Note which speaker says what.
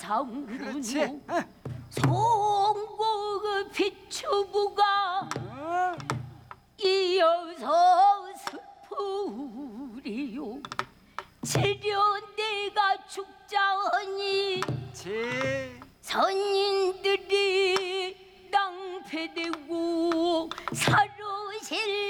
Speaker 1: 상군우
Speaker 2: 그렇지.
Speaker 1: 송곡의 비추부가 이어서 슬프리요. 지려 내가 죽자하니 선인들이 낭패되고 사로실